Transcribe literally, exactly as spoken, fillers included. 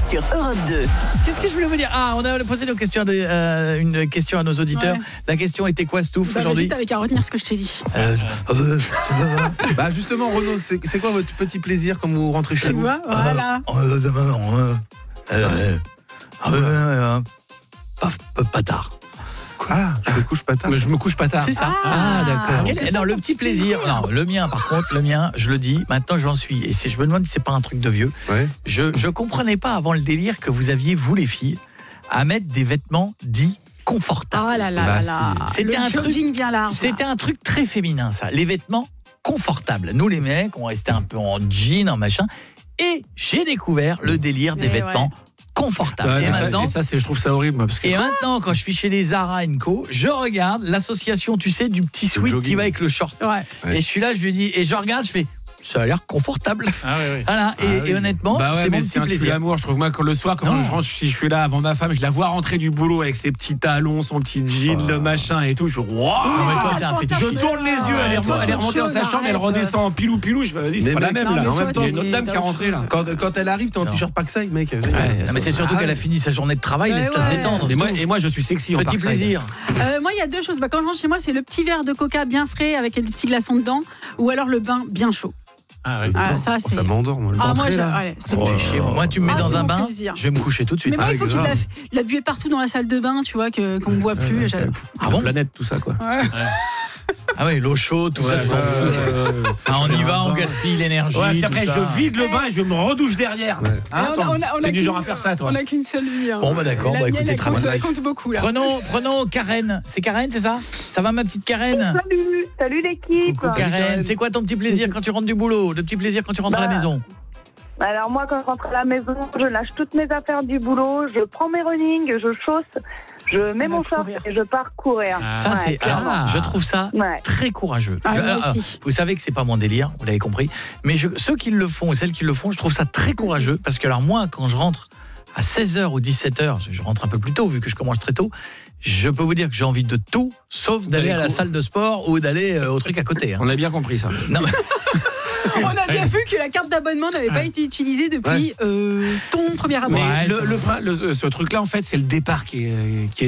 sur Europe deux. Qu'est-ce que je voulais vous dire? Ah, on a posé nos questions de, euh, une question à nos auditeurs. Ouais. La question était quoi, Stouff, bah, aujourd'hui? Vas-y, t'avais qu'à retenir ce que je t'ai dit. Euh, euh, bah justement, Renaud, c'est, c'est quoi votre petit plaisir quand vous rentrez chez Tu vous? vois, voilà. Pas tard. Ah, je me couche pas tard. Je me couche pas tard. C'est ça. Ah, Ah d'accord. c'est Quel- ça, non, le ton petit petit plaisir. plaisir. Non, le mien, par contre, le mien, je le dis. Maintenant, j'en suis. Et si je me demande si c'est pas un truc de vieux. Ouais. Je je comprenais pas avant le délire que vous aviez, vous les filles, à mettre des vêtements dits confortables. Ah là là Bah, là là. si. C'était Le un truc- jogging bien large. C'était un truc très féminin, ça. Les vêtements confortables. Nous, les mecs, on restait un peu en jean, en machin. Et j'ai découvert le délire des Mais vêtements confortables. Ouais, et, et, ça, maintenant, et ça, c'est, je trouve ça horrible, moi, parce que et maintenant, quand je suis chez les Zara and Co, je regarde l'association, tu sais, du petit sweat jogging. qui va avec le short. Ouais. Ouais. Et je suis là, je lui dis, et je regarde, je fais, ça a l'air confortable. ah ouais, ouais. Voilà. Et, Ah et oui. honnêtement, Bah ouais, c'est mais mon c'est petit un tue plaisir. l'amour. Je trouve moi quand le soir quand Non. je rentre, si je suis là avant ma femme, je la vois rentrer du boulot avec ses petits talons, son petit jean, le machin et tout. Je fais waouh. mais Mais toi, toi, t'es un toi, fétichiste. Je tourne les yeux, elle est, toi, elle est c'est remontée dans autre sa chose, chambre, elle arrête. redescend en pilou pilou. Je me vas-y, c'est Mais pas la mec, même non, là. mais en toi, même temps, t'es- Il y a une autre dame t'as qui est autre rentrée là. chose. Quand, quand elle arrive, t'es en Non. t-shirt Packside, mec. Ouais, Non, mais c'est surtout Ah qu'elle a ouais. fini sa journée de travail, Ouais, laisse-la se ouais. détendre. Et moi, et moi, je suis sexy en Petit Parkside. plaisir. Euh, moi, il y a deux choses. Bah, quand je rentre chez moi, c'est le petit verre de coca bien frais avec des petits glaçons dedans, ou alors le bain bien chaud. Ah ouais. Ah, ça, Oh, c'est. ça m'endort, moi. le Ah, temps. moi, D'entrée, je... là. allez, c'est Ça me bon. fait chier. Moi, tu me mets Ah, dans c'est un mon bain, plaisir. je vais me coucher tout de suite. Mais moi, Ah, il faut qu'il y ait de la, grave. de la buée partout dans la salle de bain, tu vois, que, qu'on ne voit plus. Ouais, J'ai- ouais, Ah la bon planète, tout ça quoi. Ah oui, l'eau chaude, tout ça, Ouais, tu t'en ouais, fous. ouais, ouais, ouais. Ah, on y va, on Ouais, gaspille l'énergie. puis tout après, ça. je vide le bain et je me redouche derrière. Ouais. Hein, Mais on a- on a- on a T'es du qu'une- genre à faire ça, toi. On n'a qu'une seule vie. hein. Bon, bah, d'accord, La bah, mienne, écoutez, elle très compte, bien. elle compte beaucoup là. Prenons, prenons Karen. C'est Karen, c'est ça? Ça va, ma petite Karen? Salut, salut l'équipe. Coucou Karen, Karen. c'est quoi ton petit plaisir quand tu rentres du boulot? Le petit plaisir quand tu rentres à la Bah, maison? Alors moi, quand je rentre à la maison, je lâche toutes mes affaires du boulot, je prends mes running, je chausse, je mets On va mon short courir. et je pars courir. Ça, Ouais, c'est, clairement. alors, je trouve ça Ouais. très courageux. Ah, moi Euh, euh, aussi. vous savez que c'est pas mon délire, vous l'avez compris. Mais je, ceux qui le font et celles qui le font, je trouve ça très courageux. Parce que alors moi, quand je rentre à seize heures ou dix-sept heures, je rentre un peu plus tôt vu que je commence très tôt, je peux vous dire que j'ai envie de tout, sauf d'aller D'aller à la courir. salle de sport ou d'aller euh, au truc à côté. hein. On a bien compris ça. Non, mais- On a bien vu que la carte d'abonnement n'avait pas été utilisée depuis euh, ton premier abonnement. Mais le, le, le- ce truc-là, en fait, c'est le départ qui est, qui est